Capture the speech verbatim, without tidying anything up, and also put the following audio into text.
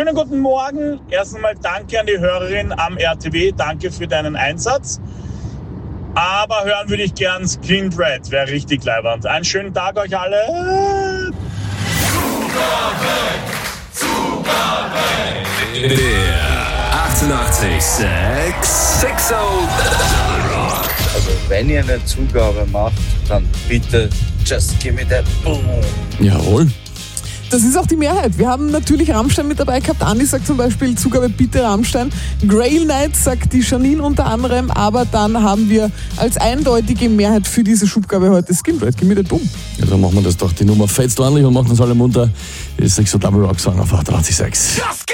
Schönen guten Morgen. Erst einmal danke an die Hörerin am R T W. Danke für deinen Einsatz. Aber hören würde ich gern Skin Red. Wäre richtig leibernd. Einen schönen Tag euch alle. Der achtundachtzig sechs sechs Also wenn ihr eine Zugabe macht, dann bitte just give me that boom. Jawohl. Das ist auch die Mehrheit. Wir haben natürlich Rammstein mit dabei gehabt. Andi sagt zum Beispiel Zugabe bitte Rammstein. Grail Knight sagt die Janine unter anderem. Aber dann haben wir als eindeutige Mehrheit für diese Schubgabe heute Skin Red. Gib mir den Bumm. Ja, dann machen wir das doch. Die Nummer fetzt ordentlich und machen uns alle munter. Das ist so Double Rock Song auf achtundachtzig Komma sechs.